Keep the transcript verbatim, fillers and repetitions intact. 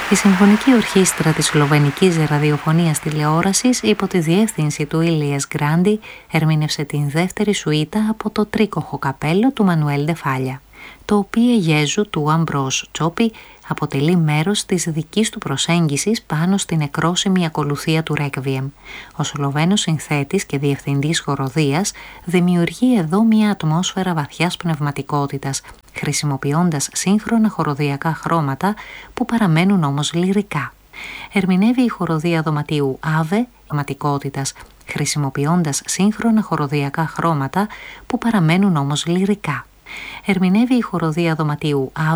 Η Συμφωνική Ορχήστρα της Σλοβενικής Ραδιοφωνίας Τηλεόρασης υπό τη διεύθυνση του Ήλιας Γκράντι ερμήνευσε την δεύτερη σουίτα από το τρίκοχο καπέλο του Μανουέλ Ντεφάλια. Το οποίο Γέζου του Αμπρός Τσόπι αποτελεί μέρος της δικής του προσέγγισης πάνω στην εκρόσιμη ακολουθία του Ρέκβιεμ. Ο Σλοβαίνος συνθέτης και διευθυντής χοροδίας δημιουργεί εδώ μια ατμόσφαιρα βαθιάς πνευματικότητας, χρησιμοποιώντας σύγχρονα χοροδιακά χρώματα που παραμένουν όμως λυρικά. Ερμηνεύει η χοροδία δωματίου Άβε πνευματικότητας, χρησιμοποιώντας σύγχρονα χοροδιακά χρώματα που παραμένουν όμως λυρικά. Ερμηνεύει η χοροδία δωματίου Άβε